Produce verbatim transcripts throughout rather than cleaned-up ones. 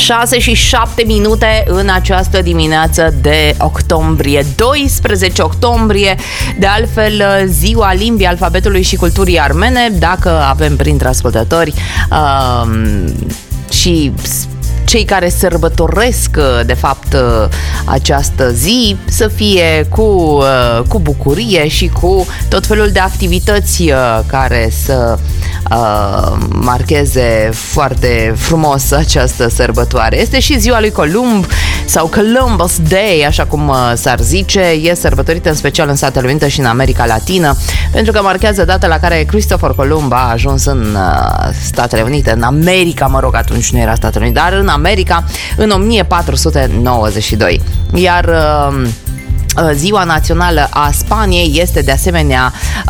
șase și șapte minute în această dimineață de octombrie, doisprezece octombrie, de altfel ziua limbii, alfabetului și culturii armene. Dacă avem printre ascultători uh, și cei care sărbătoresc de fapt această zi, să fie cu, cu bucurie și cu tot felul de activități care să uh, marcheze foarte frumos această sărbătoare. Este și ziua lui Columb sau Columbus Day, așa cum s-ar zice. E sărbătorită în special în Statele Unite și în America Latină, pentru că marchează data la care Christopher Columb a ajuns în Statele Unite, în America, mă rog, atunci nu era Statele Unite, dar în America, în o mie patru sute nouăzeci și doi. Iar uh, Ziua Națională a Spaniei este de asemenea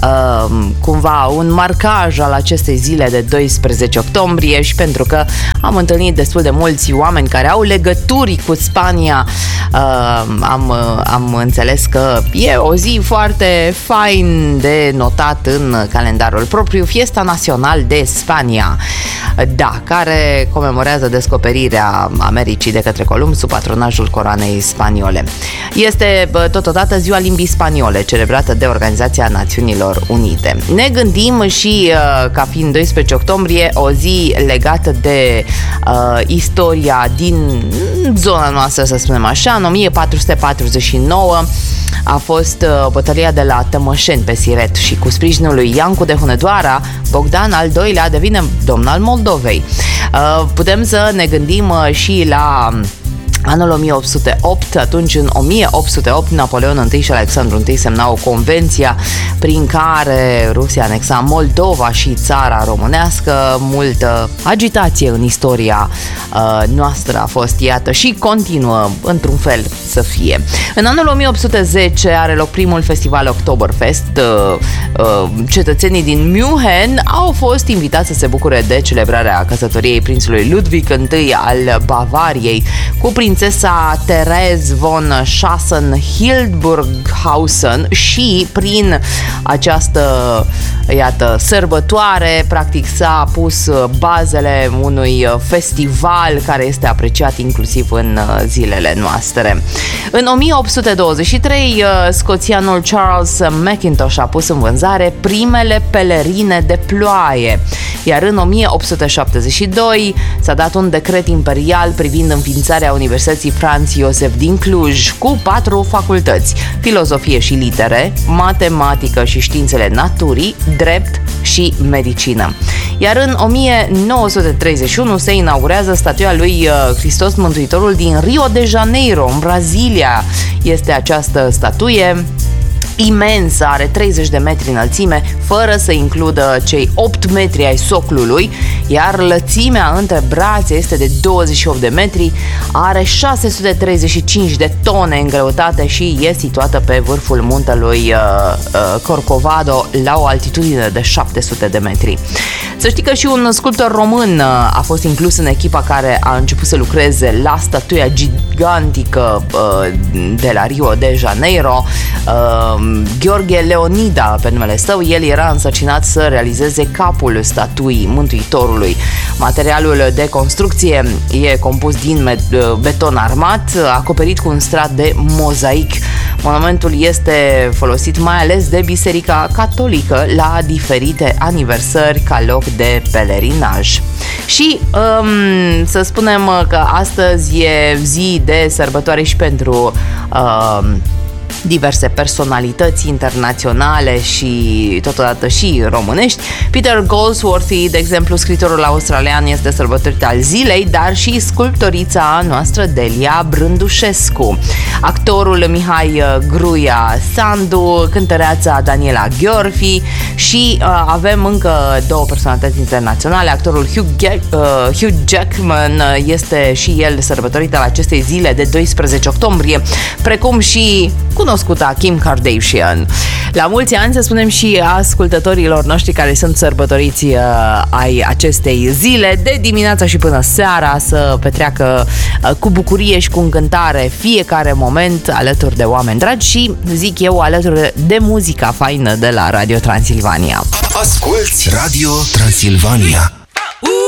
uh, cumva un marcaj al acestei zile de doisprezece octombrie, și pentru că am întâlnit destul de mulți oameni care au legături cu Spania, uh, am, am înțeles că e o zi foarte fain de notat în calendarul propriu, Fiesta Nacional de Spania, da, care comemorează descoperirea Americii de către Columb sub patronajul coroanei spaniole. Este totodată ziua limbii spaniole, celebrată de Organizația Națiunilor Unite. Ne gândim și ca fiind doisprezece octombrie o zi legată de uh, istoria din zona noastră, să spunem așa. În o mie patru sute patruzeci și nouă a fost uh, bătălia de la Tămășeni pe Siret și cu sprijinul lui Iancu de Hunedoara, Bogdan al doilea devine domn al Moldovei. Uh, putem să ne gândim uh, și la anul o mie opt sute opt, atunci în o mie opt sute opt Napoleon I și Alexandru I semnau convenția prin care Rusia anexa Moldova și țara românească. Multă agitație în istoria uh, noastră a fost, iată, și continuă într-un fel să fie. În anul o mie opt sute zece are loc primul festival Oktoberfest. Uh, uh, cetățenii din München au fost invitați să se bucure de celebrarea căsătoriei prințului Ludwig I al Bavariei cu prințesa Therese von Sachsen-Hildburghausen, și prin această, iată, sărbătoare practic s-a pus bazele unui festival care este apreciat inclusiv în zilele noastre. În o mie opt sute douăzeci și trei, scoțianul Charles Mackintosh a pus în vânzare primele pelerine de ploaie, iar în o mie opt sute șaptezeci și doi s-a dat un decret imperial privind înființarea Universității Franz Josef din Cluj cu patru facultăți: filozofie și litere, matematică și științele naturii, drept și medicină. Iar în o mie nouă sute treizeci și unu se inaugurează statuia lui Hristos Mântuitorul din Rio de Janeiro, în Brazilia. Este această statuie imensă, are treizeci de metri înălțime, fără să includă cei opt metri ai soclului, iar lățimea între brațe este de douăzeci și opt de metri, are șase sute treizeci și cinci de tone în greutate și e situată pe vârful muntelui uh, uh, Corcovado, la o altitudine de șapte sute de metri. Să știi că și un sculptor român uh, a fost inclus în echipa care a început să lucreze la statuia gigantică uh, de la Rio de Janeiro, uh, Gheorghe Leonida pe numele său. El era însărcinat să realizeze capul statuii Mântuitorului. Materialul de construcție e compus din beton armat, acoperit cu un strat de mozaic. Monumentul este folosit mai ales de Biserica Catolică la diferite aniversări ca loc de pelerinaj. Și um, să spunem că astăzi e zi de sărbătoare și pentru um, diverse personalități internaționale și totodată și românești. Peter Goldsworthy, de exemplu, scriitorul australian, este sărbătorit al zilei, dar și sculptorița noastră Delia Brândușescu, actorul Mihai Gruia Sandu, cântăreața Daniela Gheorfi și uh, avem încă două personalități internaționale. Actorul Hugh, Ge- uh, Hugh Jackman este și el sărbătorit al acestei zile de doisprezece octombrie, precum și cunoscuta Kim Kardashian. La mulți ani, să spunem și ascultătorilor noștri care sunt sărbătoriți uh, ai acestei zile, de dimineața și până seara, să petreacă uh, cu bucurie și cu încântare fiecare moment alături de oameni dragi și, zic eu, alături de muzica faină de la Radio Transilvania. Asculți Radio Transilvania.